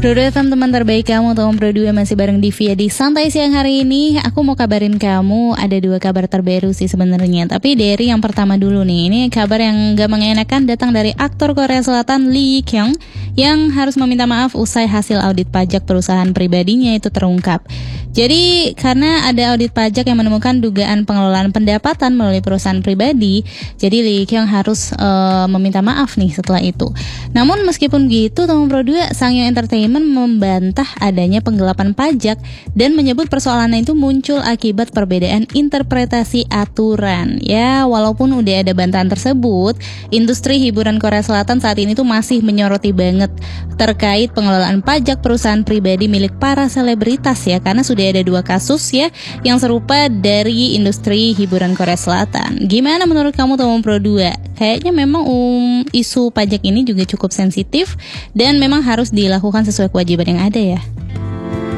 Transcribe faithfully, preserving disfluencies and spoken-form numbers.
Pro dua teman-teman terbaik kamu, Tom Pro dua masih bareng Divya di Santai Siang hari ini. Aku mau kabarin kamu ada dua kabar terbaru sih sebenarnya. Tapi dari yang pertama dulu nih. Ini kabar yang gak mengenakan datang dari aktor Korea Selatan Lee Kyung yang harus meminta maaf usai hasil audit pajak perusahaan pribadinya itu terungkap. Jadi karena ada audit pajak yang menemukan dugaan pengelolaan pendapatan melalui perusahaan pribadi, jadi Lee Kyung harus uh, meminta maaf nih setelah itu. Namun meskipun begitu, Tom Pro dua Sangyo Entertainment membantah adanya penggelapan pajak dan menyebut persoalan itu muncul akibat perbedaan interpretasi aturan. Ya, walaupun udah ada bantahan tersebut, industri hiburan Korea Selatan saat ini tuh masih menyoroti banget terkait pengelolaan pajak perusahaan pribadi milik para selebritas ya, karena sudah ada dua kasus ya yang serupa dari industri hiburan Korea Selatan. Gimana menurut kamu Tom Pro dua? Kayaknya memang um, isu pajak ini juga cukup sensitif dan memang harus dilakukan sesuai kewajiban yang ada ya.